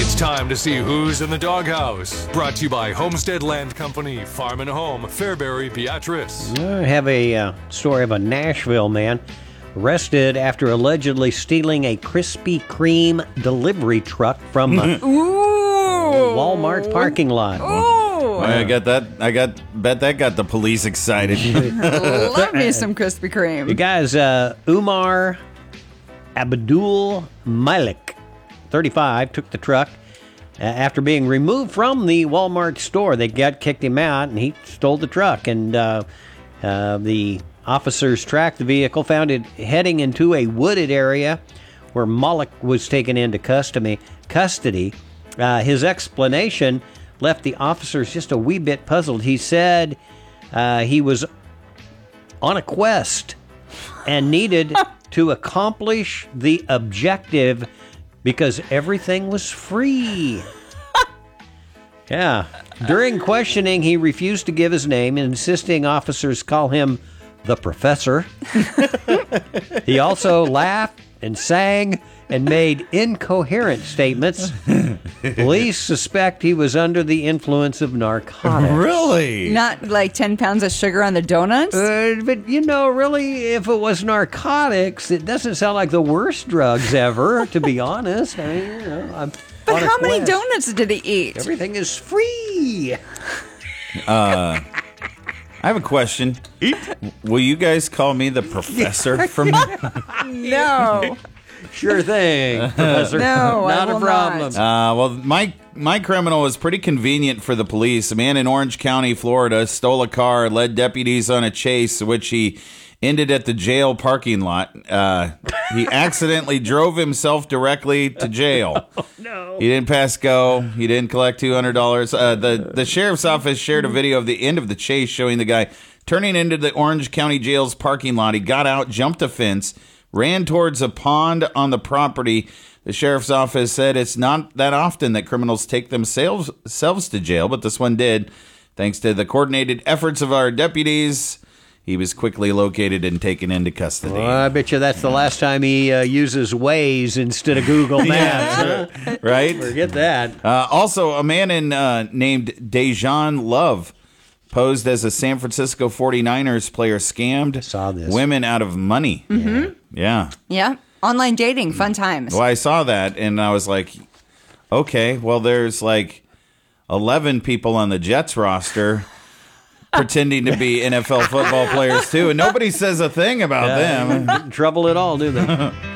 It's time to see who's in the doghouse. Brought to you by Homestead Land Company, Farm and Home, Fairbury, Beatrice. I have a story of a Nashville man arrested after allegedly stealing a Krispy Kreme delivery truck from a Walmart parking lot. I bet that got the police excited. Love me some Krispy Kreme. The guy's Umar Abdul Malik, 35, took the truck. After being removed from the Walmart store, they kicked him out, and he stole the truck. And the officers tracked the vehicle, found it heading into a wooded area where Malik was taken into custody. His explanation left the officers just a wee bit puzzled. He said he was on a quest and needed to accomplish the objective because everything was free. Yeah. During questioning, he refused to give his name, insisting officers call him the Professor. He also laughed and sang and made incoherent statements. Police suspect he was under the influence of narcotics. Really? Not like 10 pounds of sugar on the donuts? But, really, if it was narcotics, it doesn't sound like the worst drugs ever, to be honest. I mean, But how many donuts did he eat? Everything is free. I have a question. Will you guys call me the Professor from No. Sure thing, Professor. No, not I a will problem. not. well, my criminal was pretty convenient for the police. A man in Orange County, Florida, stole a car, led deputies on a chase, which he ended at the jail parking lot. He accidentally drove himself directly to jail. Oh, no. He didn't pass go. He didn't collect $200. The sheriff's office shared a video of the end of the chase showing the guy turning into the Orange County jail's parking lot. He got out, jumped a fence, ran towards a pond on the property. The sheriff's office said it's not that often that criminals take themselves to jail, but this one did. Thanks to the coordinated efforts of our deputies, he was quickly located and taken into custody. Well, I bet you that's the last time he uses Waze instead of Google Maps. Yeah, right? Forget that. Also, a man named Dejan Love posed as a San Francisco 49ers player, scammed Saw this. women out of money. Mm-hmm. Yeah. Yeah. Online dating, fun times. Well, I saw that, and I was like, okay, well, there's like 11 people on the Jets roster pretending to be NFL football players, too, and nobody says a thing about them. Trouble at all, do they?